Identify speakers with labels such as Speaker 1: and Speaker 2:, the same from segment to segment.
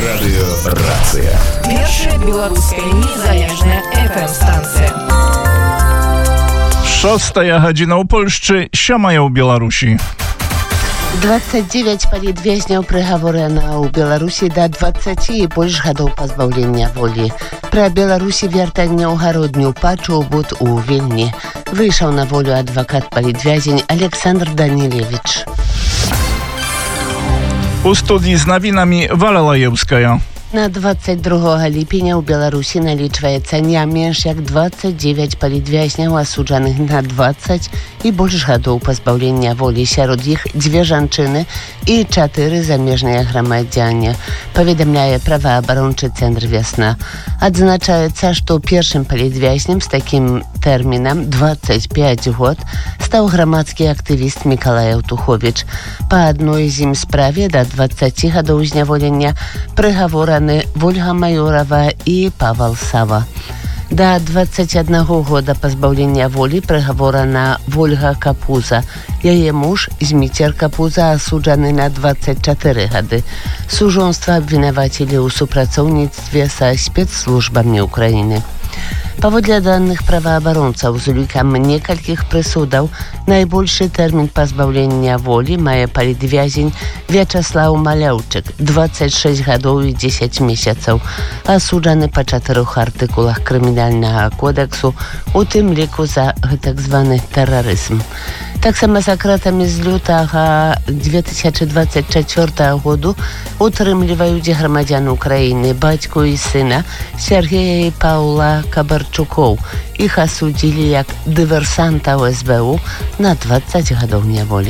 Speaker 1: Радыёрацыя.
Speaker 2: Першая беларуская незалежная FM-станцыя.
Speaker 3: 6 гадзіна ў Польшчы, 7 ў Беларусі.
Speaker 4: 29 палітвязняў прыгаворана ў Беларусі да 20 і больш гадоў пазбаўлення волі. Пра Беларусі вяртання ў гародню Пачобут у Вільні. Выйшаў на волю адвакат палітвязень Александр Данілевіч.
Speaker 3: У студii z nawinami Wala Lajewskaja.
Speaker 4: На 22 ліпеня ў Беларусі налічваецца не менш як 29 палітвязняў, асуджаных на 20 і больш гадоў пазбаўлення волі. Сярод іх 2 жанчыны і 4 замежныя грамадзяне, паведамляе праваабарончы цэнтр «Вясна». Адзначаецца, што першым палітвязням з такім тэрмінам 25 год стаў грамадскі актывіст Мікалай Аўтуховіч. Па адной з ім справе да 20 гадоў зняволення прыгавораны Вольга Майорова і Павал Сава. Да 21 года пазбаўлення волі прыгаворана Вольга Капуза. Яе муж Зміцер Капуза асуджаны на 24 гады. Сужонства абвінавацілі ў супрацоўніцтве са спецслужбамі Украіны. Паводле даных праваабаронцаў, з улікам некалькіх прысудаў, найбольшы тэрмін пазбаўлення волі мае палітвязень Вячаслаў Маляўчык, 26 гадоў і 10 месяцаў, асуджаны па 4 артыкулах крымінальнага кодексу, у тым ліку за гэтак званы тэрарызм. Таксама за кратамі з лютага 2024 году утрымліваюць грамадзян Украіны, бацьку і сына Сергея і Паўла Кабарчукоў. Іх асудзілі як дыверсантаў СБУ на 20 гадоў няволі.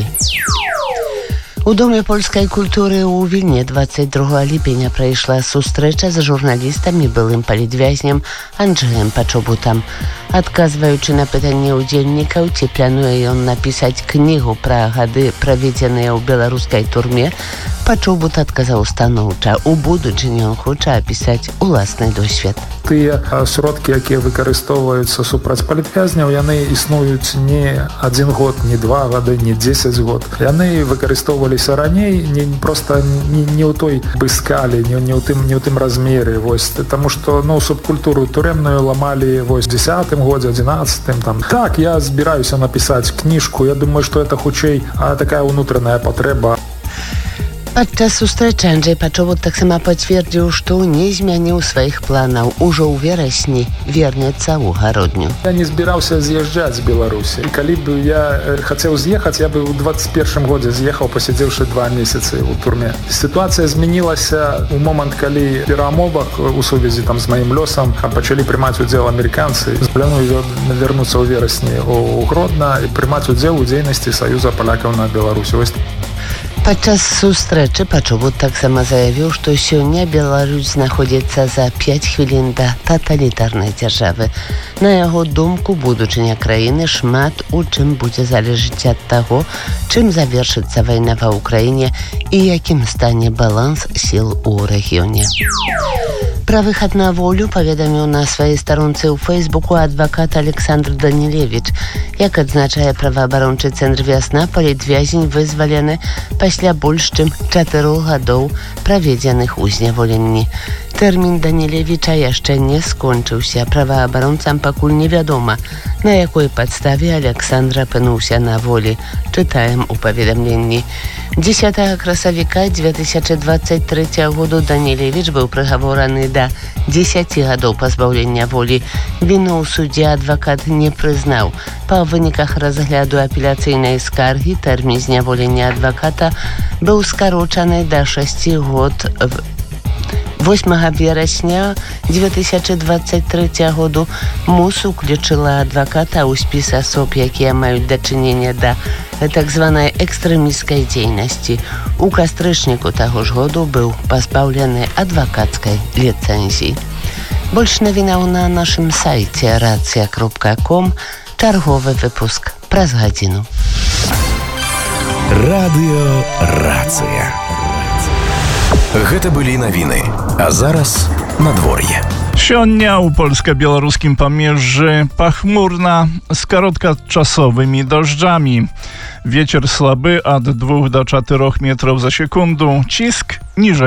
Speaker 4: У Доме польскай культуры ў Вільні 22 ліпеня прайшла сустрэча з журналістамі былым палітвязням Анджэем Пачобутам. Адказваючы на пытанне ўдзельнікаў, ці плануе ён напісаць кнігу пра гады, праведзеныя ў беларускай турме, Пачобут адказаў станоўча. У будучыні ён хоча апісаць уласны досвед.
Speaker 5: Тыя сродкі, якія выкарыстоўваюцца супраць палітвязняў, яны існуюць не 1 год, не 2 гады, не 10 год. Яны выкарыстоўваліся раней, проста не ў той скалі, не ў тым размеры, таму што субкультуру турэмную ламалі в 10-м годзе, 11-м там. Так, я збіраюся напісаць кніжку. Я думаю, што это хутчэй такая ўнутраная патрэба.
Speaker 4: Падчас сустрэчы Анджэй Пачобут таксама пацвердзіў, што не змяніў сваіх планаў. Ужо ў верасні вернецца ў гародню.
Speaker 5: Я не збіраўся з'язджаць з Беларусі. І калі б я хацеў з'ехаць, я бы ў 21 годзе з'ехаў, пасядзеўшы 2 месяцы ў турме. Сітуацыя змянілася ў момант, калі перамовах у сувязі з маім лёсам пачалі прымаць удзел амерыканцы. Планую вярнуцца ў верасні ў Гродна і прымаць удзел у дзейнасці Саюза палякаў на Беларусі.
Speaker 4: Падчас сустрэчы Пачобут таксама заявіў, што сёння Беларусь знаходзіцца за 5 хвілін да таталітарнай дзяржавы. На яго думку, будучыня краіны шмат у чым будзе залежыць ад таго, чым завершыцца вайна ва ўкраіне і якім стане баланс сіл у рэгіёне. Пра выхад на волю паведаміў на сваёй старонцы ў Фейсбуку адвакат Александр Данілевіч. Як адзначае праваабарончы цэнтр «Вясна», палітвязень вызвалены пасля больш чым 4 гадоў праведзеных у зняволенні. Тэрмін Данілевіча яшчэ не скончыўся. Праваабаронцам пакуль невядома, на якой падставе Александр апынуўся на волі. Чытаем у паведамленні. 10 красавіка 2023 году Данілевіч быў прыгавораны да 10 гадоў пазбаўлення волі. Віну ў судзе адвакат не прызнаў. Па выніках разгляду апеляцыйнай скаргі тэрмін зняволення адваката быў скарочаны да 6 год. 8 верасня 2023 году МУС уключыла адваката ў спіс асоб, якія маюць дачыненне да так званай экстрэмісцкай дзейнасці. У кастрычніку таго ж году быў пазбаўлены адвакацкай ліцэнзіі. Больш навінаў на нашым сайце racja.com. Чарговы выпуск праз гадзіну.
Speaker 1: Радыёрацыя. Гэта былі навіны. А зараз надвор'е.
Speaker 3: Сёння ў польска-беларускім памежжы пахмурна з кароткачасовымі дожджамі. Вецер слабы ад 2 до 4 метров за секунду. Ціск ніжэй